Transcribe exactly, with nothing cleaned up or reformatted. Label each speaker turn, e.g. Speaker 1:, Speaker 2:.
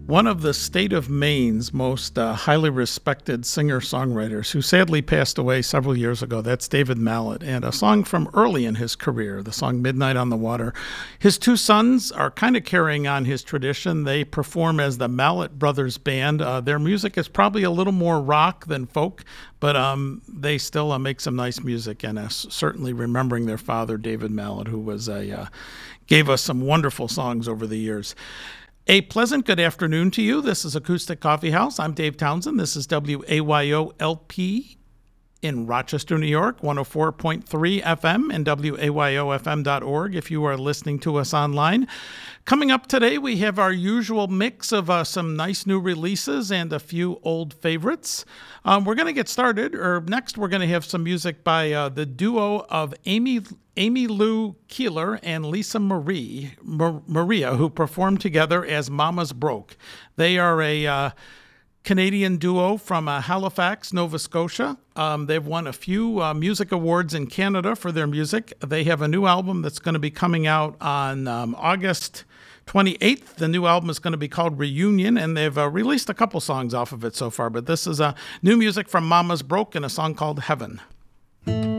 Speaker 1: One of the state of Maine's most uh, highly respected singer-songwriters who sadly passed away several years ago. That's David Mallet, and a song from early in his career, the song Midnight on the Water. His two sons are kind of carrying on his tradition. They perform as the Mallet Brothers Band. Uh, their music is probably a little more rock than folk, but um, they still uh, make some nice music, and uh, certainly remembering their father, David Mallet, who was a uh, gave us some wonderful songs over the years. A pleasant good afternoon to you. This is Acoustic Coffee House. I'm Dave Townsend. This is W A Y O L P in Rochester, New York, one oh four point three F M and W A Y O F M dot org if you are listening to us online. Coming up today, we have our usual mix of uh, some nice new releases and a few old favorites. Um, we're going to get started, or next we're going to have some music by uh, the duo of Amy Amy Lou Keeler and Lisa Marie Mar- Maria, who performed together as Mama's Broke. They are a uh, Canadian duo from uh, Halifax, Nova Scotia. Um, they've won a few uh, music awards in Canada for their music. They have a new album that's going to be coming out on um, August twenty-eighth. The new album is going to be called Reunion, and they've uh, released a couple songs off of it so far. But this is uh, new music from Mama's Broke and a song called Heaven.